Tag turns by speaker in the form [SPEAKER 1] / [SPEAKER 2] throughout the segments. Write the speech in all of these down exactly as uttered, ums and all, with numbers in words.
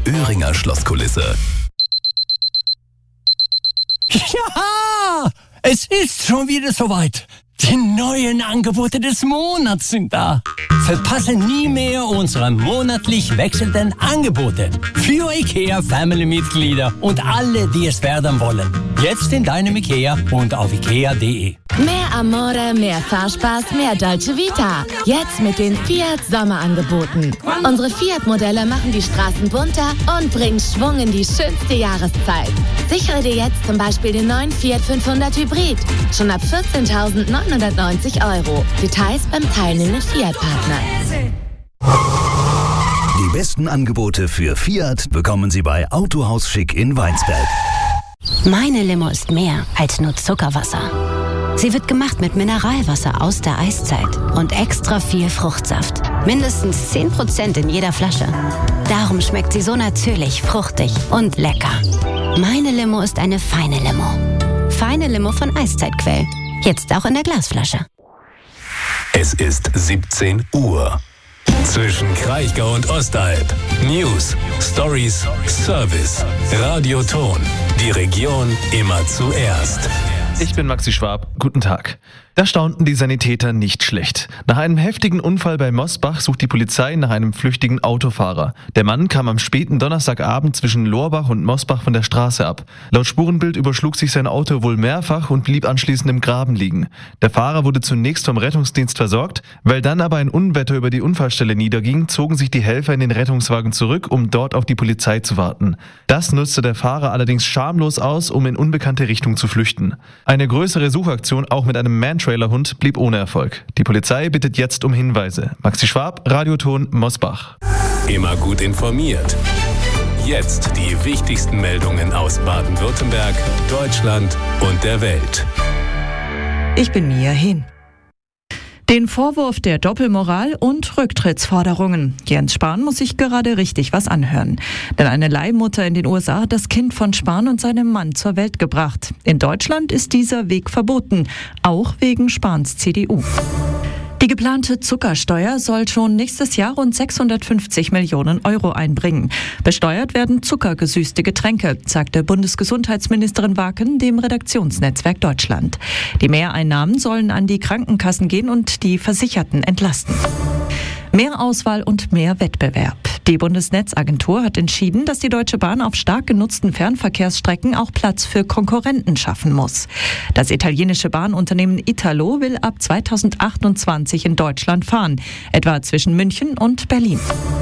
[SPEAKER 1] Öhringer Schlosskulisse.
[SPEAKER 2] Ja, es ist schon wieder soweit. Die neuen Angebote des Monats sind da. Verpasse nie mehr unsere monatlich wechselnden Angebote für IKEA-Family-Mitglieder und alle, die es werden wollen. Jetzt in deinem IKEA und auf ikea punkt de.
[SPEAKER 3] Mehr Amore, mehr Fahrspaß, mehr Dolce Vita. Jetzt mit den Fiat Sommerangeboten. Unsere Fiat-Modelle machen die Straßen bunter und bringen Schwung in die schönste Jahreszeit. Sichere dir jetzt zum Beispiel den neuen Fiat fünfhundert Hybrid. Schon ab vierzehntausendneunhundertneunzig Euro. Details beim teilnehmenden Fiat-Partner.
[SPEAKER 1] Die besten Angebote für Fiat bekommen Sie bei Autohaus Schick in Weinsberg.
[SPEAKER 4] Meine Limo ist mehr als nur Zuckerwasser. Sie wird gemacht mit Mineralwasser aus der Eiszeit und extra viel Fruchtsaft. Mindestens zehn Prozent in jeder Flasche. Darum schmeckt sie so natürlich, fruchtig und lecker. Meine Limo ist eine feine Limo. Feine Limo von Eiszeitquell. Jetzt auch in der Glasflasche.
[SPEAKER 1] Es ist siebzehn Uhr. Zwischen Kraichgau und Ostalb. News, Stories, Service. Radioton. Die Region immer zuerst.
[SPEAKER 5] Ich bin Maxi Schwab. Guten Tag. Da staunten die Sanitäter nicht schlecht. Nach einem heftigen Unfall bei Mosbach sucht die Polizei nach einem flüchtigen Autofahrer. Der Mann kam am späten Donnerstagabend zwischen Lorbach und Mosbach von der Straße ab. Laut Spurenbild überschlug sich sein Auto wohl mehrfach und blieb anschließend im Graben liegen. Der Fahrer wurde zunächst vom Rettungsdienst versorgt, weil dann aber ein Unwetter über die Unfallstelle niederging, zogen sich die Helfer in den Rettungswagen zurück, um dort auf die Polizei zu warten. Das nutzte der Fahrer allerdings schamlos aus, um in unbekannte Richtung zu flüchten. Eine größere Suchaktion, auch mit einem Man-Trailer-Hund, blieb ohne Erfolg. Die Polizei bittet jetzt um Hinweise. Maxi Schwab, Radioton, Mosbach.
[SPEAKER 1] Immer gut informiert. Jetzt die wichtigsten Meldungen aus Baden-Württemberg, Deutschland und der Welt.
[SPEAKER 6] Ich bin Mia Hin. Den Vorwurf der Doppelmoral und Rücktrittsforderungen. Jens Spahn muss sich gerade richtig was anhören. Denn eine Leihmutter in den U S A hat das Kind von Spahn und seinem Mann zur Welt gebracht. In Deutschland ist dieser Weg verboten, auch wegen Spahns C D U. Die geplante Zuckersteuer soll schon nächstes Jahr rund sechshundertfünfzig Millionen Euro einbringen. Besteuert werden zuckergesüßte Getränke, sagte Bundesgesundheitsministerin Waken dem Redaktionsnetzwerk Deutschland. Die Mehreinnahmen sollen an die Krankenkassen gehen und die Versicherten entlasten. Mehr Auswahl und mehr Wettbewerb. Die Bundesnetzagentur hat entschieden, dass die Deutsche Bahn auf stark genutzten Fernverkehrsstrecken auch Platz für Konkurrenten schaffen muss. Das italienische Bahnunternehmen Italo will ab zweitausendachtundzwanzig in Deutschland fahren, etwa zwischen München und Berlin.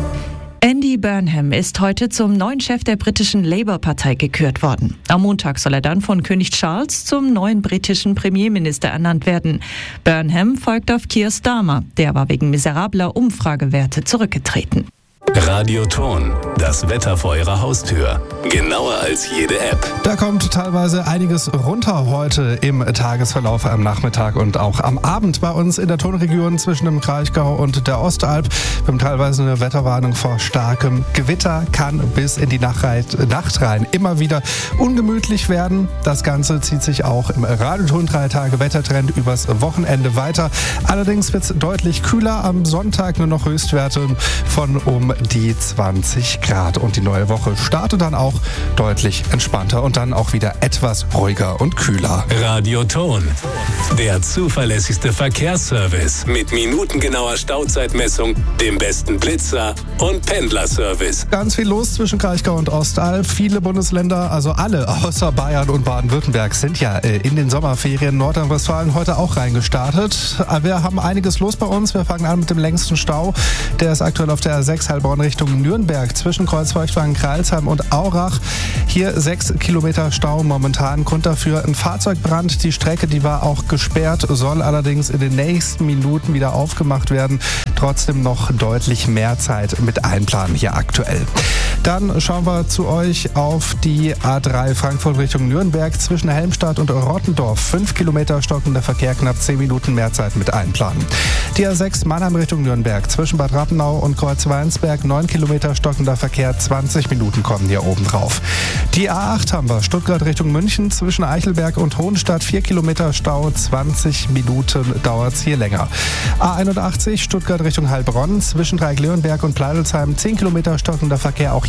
[SPEAKER 6] Andy Burnham ist heute zum neuen Chef der britischen Labour-Partei gekürt worden. Am Montag soll er dann von König Charles zum neuen britischen Premierminister ernannt werden. Burnham folgt auf Keir Starmer. Der war wegen miserabler Umfragewerte zurückgetreten.
[SPEAKER 1] Radioton, das Wetter vor Ihrer Haustür. Genauer als jede App.
[SPEAKER 7] Da kommt teilweise einiges runter heute im Tagesverlauf am Nachmittag und auch am Abend bei uns in der Tonregion zwischen dem Kraichgau und der Ostalb. Wir haben teilweise eine Wetterwarnung vor starkem Gewitter, kann bis in die Nacht rein immer wieder ungemütlich werden. Das Ganze zieht sich auch im Radioton drei Tage Wettertrend übers Wochenende weiter. Allerdings wird es deutlich kühler. Am Sonntag nur noch Höchstwerte von um die zwanzig Grad. Und die neue Woche startet dann auch deutlich entspannter und dann auch wieder etwas ruhiger und kühler.
[SPEAKER 1] Radioton, der zuverlässigste Verkehrsservice mit minutengenauer Stauzeitmessung, dem besten Blitzer und Pendlerservice.
[SPEAKER 7] Ganz viel los zwischen Kraichgau und Ostalb. Viele Bundesländer, also alle außer Bayern und Baden-Württemberg, sind ja in den Sommerferien. Nordrhein-Westfalen heute auch reingestartet. Wir haben einiges los bei uns. Wir fangen an mit dem längsten Stau. Der ist aktuell auf der A sechs Heilbronn Richtung Nürnberg zwischen Kreuzfeuchtwagen-Kreilsheim und Aurach. Hier sechs Kilometer Stau momentan. Grund dafür ein Fahrzeugbrand. Die Strecke, die war auch gesperrt, soll allerdings in den nächsten Minuten wieder aufgemacht werden. Trotzdem noch deutlich mehr Zeit mit einplanen hier aktuell. Dann schauen wir zu euch auf die A drei Frankfurt Richtung Nürnberg zwischen Helmstadt und Rottendorf. Fünf Kilometer stockender Verkehr, knapp zehn Minuten mehr Zeit mit einplanen. Die A sechs Mannheim Richtung Nürnberg zwischen Bad Rappenau und Kreuzweinsberg. neun Kilometer stockender Verkehr, zwanzig Minuten kommen hier oben drauf. Die A acht haben wir, Stuttgart Richtung München zwischen Eichelberg und Hohenstadt. vier Kilometer Stau, zwanzig Minuten dauert es hier länger. A einundachtzig Stuttgart Richtung Heilbronn zwischen Dreieckleonberg und Pleidelsheim. zehn Kilometer stockender Verkehr, auch hier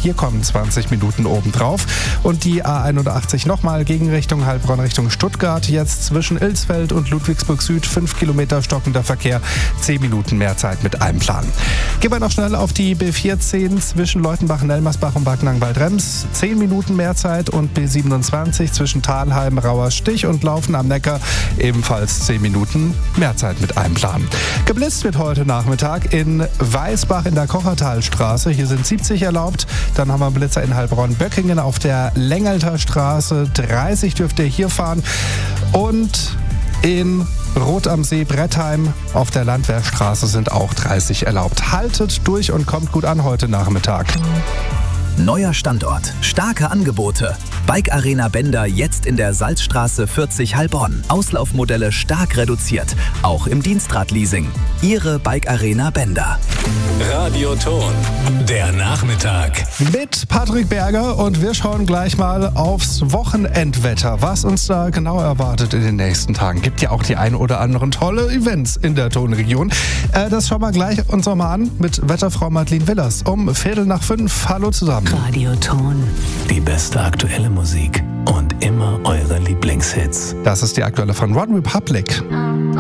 [SPEAKER 7] Hier kommen zwanzig Minuten obendrauf. Und die A einundachtzig nochmal Gegenrichtung Heilbronn Richtung Stuttgart. Jetzt zwischen Ilsfeld und Ludwigsburg Süd fünf Kilometer stockender Verkehr. zehn Minuten mehr Zeit mit Einplan. Gehen wir noch schnell auf die B vierzehn zwischen Leutenbach, Nelmersbach und Backnang-Waldrems. zehn Minuten mehr Zeit. Und B siebenundzwanzig zwischen Thalheim, Rauerstich und Laufen am Neckar. Ebenfalls zehn Minuten mehr Zeit mit Einplan. Geblitzt wird heute Nachmittag in Weißbach in der Kochertalstraße. Hier sind siebzig erlaubt. Dann haben wir einen Blitzer in Heilbronn-Böckingen auf der Lengelter Straße. dreißig dürft ihr hier fahren. Und in Rot am See, Brettheim auf der Landwehrstraße sind auch dreißig erlaubt. Haltet durch und kommt gut an heute Nachmittag.
[SPEAKER 8] Neuer Standort, starke Angebote. Bike Arena Bender jetzt in der Salzstraße vierzig Heilbronn. Auslaufmodelle stark reduziert, auch im Dienstradleasing. Ihre Bike Arena Bender.
[SPEAKER 1] Radioton, der Nachmittag.
[SPEAKER 7] Mit Patrick Berger und wir schauen gleich mal aufs Wochenendwetter, was uns da genau erwartet in den nächsten Tagen. Gibt ja auch die ein oder anderen tolle Events in der Tonregion. Äh, das schauen wir gleich uns nochmal an mit Wetterfrau Madeleine Willers um Viertel nach fünf. Hallo zusammen.
[SPEAKER 1] Radioton, die beste aktuelle Musik und immer eure Lieblingshits.
[SPEAKER 7] Das ist die aktuelle von One Republic.